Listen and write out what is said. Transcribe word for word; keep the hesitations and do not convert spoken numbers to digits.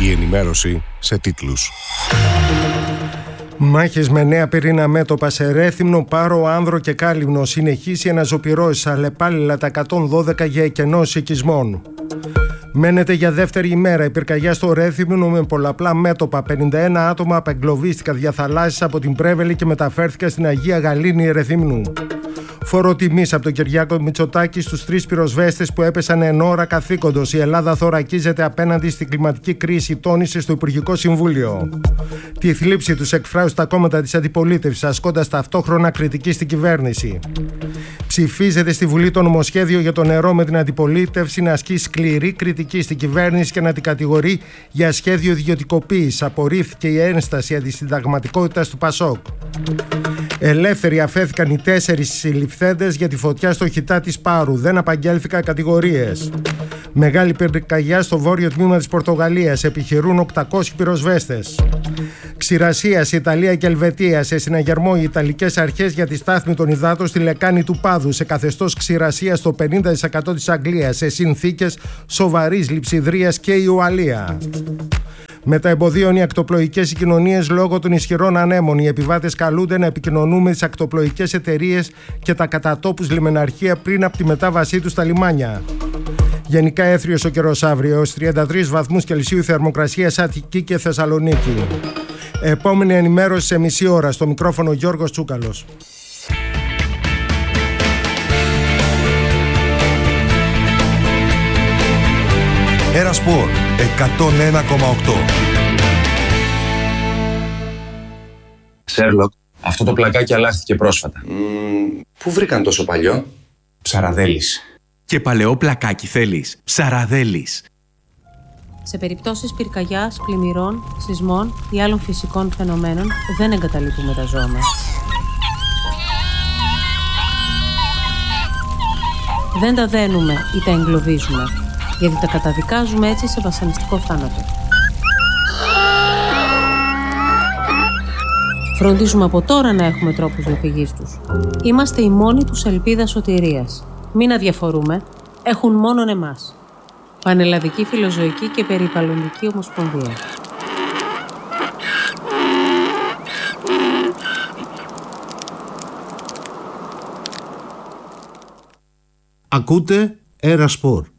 Η ενημέρωση σε τίτλους. Μάχες με νέα πυρήνα μέτωπα σε Ρέθυμνο, Πάρο, Άνδρο και Κάλυμνο. Συνεχίσει αναζωπυρώσεις αλλεπάλληλα τα εκατόν δώδεκα για εκενώσεις οικισμών. Μένεται για δεύτερη ημέρα η πυρκαγιά στο Ρέθυμνο με πολλαπλά μέτωπα. πενήντα ένα άτομα απεγκλωβίστηκαν διαθαλάσσης από την Πρέβελη και μεταφέρθηκαν στην Αγία Γαλήνη Ρεθύμνου. Φόρο τιμής από τον Κυριάκο Μητσοτάκη στους τρεις πυροσβέστες που έπεσαν εν ώρα καθήκοντος. Η Ελλάδα θωρακίζεται απέναντι στην κλιματική κρίση, τόνισε στο Υπουργικό Συμβούλιο. Τη θλίψη τους εκφράζουν στα κόμματα της αντιπολίτευσης, ασκώντας ταυτόχρονα κριτική στην κυβέρνηση. Ψηφίζεται στη Βουλή το νομοσχέδιο για το νερό με την αντιπολίτευση να ασκεί σκληρή κριτική στην κυβέρνηση και να την κατηγορεί για σχέδιο ιδιωτικοποίησης. Απορρίφθηκε η ένσταση αντισυνταγματικότητας του Πασόκ. Ελεύθεροι αφέθηκαν οι τέσσερις συλληφθέντες για τη φωτιά στο Χιτά της Πάρου. Δεν απαγγέλθηκαν κατηγορίες. Μεγάλη πυρκαγιά στο βόρειο τμήμα της Πορτογαλίας. Επιχειρούν οκτακόσιοι πυροσβέστες. Ξηρασία σε Ιταλία και Ελβετία. Σε συναγερμό οι Ιταλικές αρχές για τη στάθμη των υδάτων στη λεκάνη του Πάδου. Σε καθεστώς ξηρασία στο πενήντα τοις εκατό της Αγγλίας. Σε συνθήκες σοβαρής λειψιδρίας και η Ουαλία. Με τα εμποδίων οι ακτοπλοϊκές συγκοινωνίες λόγω των ισχυρών ανέμων. Οι επιβάτες καλούνται να επικοινωνούν με τις ακτοπλοϊκές εταιρείες και τα κατατόπους λιμεναρχεία πριν από τη μετάβασή τους στα λιμάνια. Γενικά έθριος ο καιρός αύριο, έως τριάντα τρεις βαθμούς Κελσίου θερμοκρασία σε Αττική και Θεσσαλονίκη. Επόμενη ενημέρωση σε μισή ώρα. Στο μικρόφωνο Γιώργος Τσούκαλος. Ένα Σπορ εκατόν ένα κόμμα οκτώ. Σέρλοκ, αυτό το πλακάκι αλλάχθηκε πρόσφατα. Mm, πού βρήκαν τόσο παλιό? Ψαραδέλης. Και παλαιό πλακάκι θέλεις? Ψαραδέλης. Σε περιπτώσεις πυρκαγιάς, πλημμυρών, σεισμών ή άλλων φυσικών φαινομένων δεν εγκαταλείπουμε τα ζώα μας. Δεν τα δένουμε ή τα εγκλωβίζουμε, γιατί τα καταδικάζουμε έτσι σε βασανιστικό θάνατο. Φροντίζουμε από τώρα να έχουμε τρόπους διαφυγής τους. Είμαστε η μόνη τους ελπίδα σωτηρίας. Μην αδιαφορούμε, έχουν μόνον εμάς. Πανελλαδική Φιλοζωική και Περιβαλλοντική Ομοσπονδία. Ακούτε Ένα Σπορ.